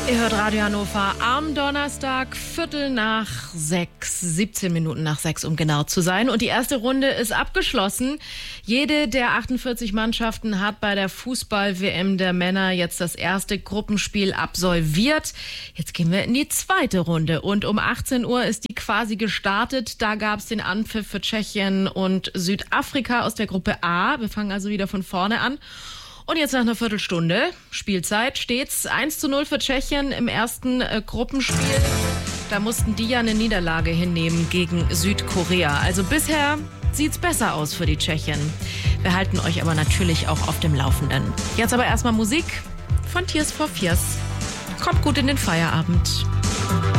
Ihr hört Radio Hannover am Donnerstag, 5:45, 17 Minuten nach 6, um genau zu sein. Und die erste Runde ist abgeschlossen. Jede der 48 Mannschaften hat bei der Fußball-WM der Männer jetzt das erste Gruppenspiel absolviert. Jetzt gehen wir in die zweite Runde. Und um 18 Uhr ist die quasi gestartet. Da gab es den Anpfiff für Tschechien und Südafrika aus der Gruppe A. Wir fangen also wieder von vorne an. Und jetzt nach einer Viertelstunde Spielzeit steht's 1:0 für Tschechien im ersten Gruppenspiel. Da mussten die ja eine Niederlage hinnehmen gegen Südkorea. Also bisher sieht's besser aus für die Tschechen. Wir halten euch aber natürlich auch auf dem Laufenden. Jetzt aber erstmal Musik von Tears for Fears. Kommt gut in den Feierabend.